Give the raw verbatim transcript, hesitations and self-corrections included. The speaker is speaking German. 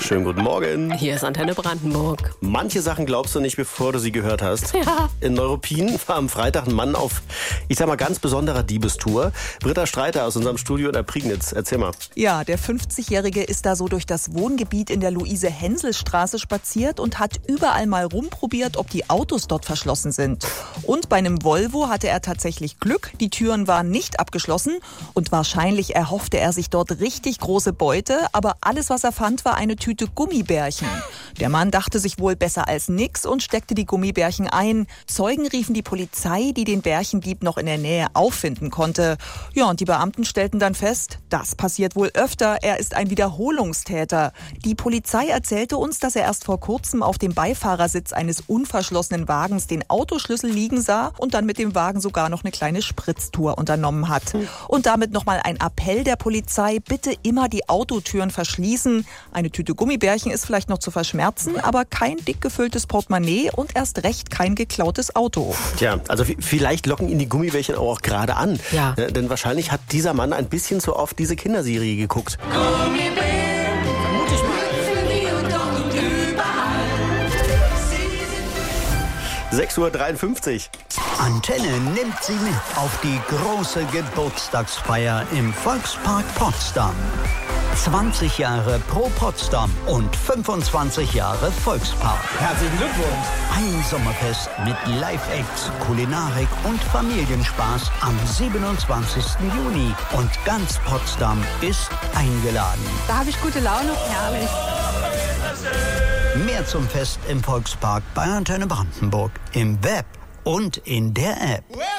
Schönen guten Morgen. Hier ist Antenne Brandenburg. Manche Sachen glaubst du nicht, bevor du sie gehört hast. Ja. In Neuruppin war am Freitag ein Mann auf, ich sag mal, ganz besonderer Diebestour. Britta Streiter aus unserem Studio in der Prignitz. Erzähl mal. Ja, der fünfzigjährige ist da so durch das Wohngebiet in der Luise-Hensel-Straße spaziert und hat überall mal rumprobiert, ob die Autos dort verschlossen sind. Und bei einem Volvo hatte er tatsächlich Glück. Die Türen waren nicht abgeschlossen und wahrscheinlich erhoffte er sich dort richtig große Beute. Aber alles, was er fand, war eine Tüte Gummibärchen. Der Mann dachte sich wohl besser als nix und steckte die Gummibärchen ein. Zeugen riefen die Polizei, die den Bärchendieb noch in der Nähe auffinden konnte. Ja, und die Beamten stellten dann fest, das passiert wohl öfter. Er ist ein Wiederholungstäter. Die Polizei erzählte uns, dass er erst vor kurzem auf dem Beifahrersitz eines unverschlossenen Wagens den Autoschlüssel liegen sah und dann mit dem Wagen sogar noch eine kleine Spritztour unternommen hat. Und damit nochmal ein Appell der Polizei, bitte immer die Autotüren verschließen. Eine Tüte Gummibärchen ist vielleicht noch zu verschmerzen, aber kein dick gefülltes Portemonnaie und erst recht kein geklautes Auto. Tja, also vielleicht locken ihn die Gummibärchen auch gerade an. Ja. Äh, denn wahrscheinlich hat dieser Mann ein bisschen zu oft diese Kinderserie geguckt. Gummibären, vermute ich mal. Für die und dort und überall. sechs Uhr dreiundfünfzig. Antenne nimmt Sie mit auf die große Geburtstagsfeier im Volkspark Potsdam. zwanzig Jahre Pro Potsdam und fünfundzwanzig Jahre Volkspark. Herzlichen Glückwunsch. Ein Sommerfest mit Live-Acts, Kulinarik und Familienspaß am siebenundzwanzigsten Juni. Und ganz Potsdam ist eingeladen. Da habe ich gute Laune. Herrlich. Mehr zum Fest im Volkspark bei Antenne Brandenburg im Web und in der App.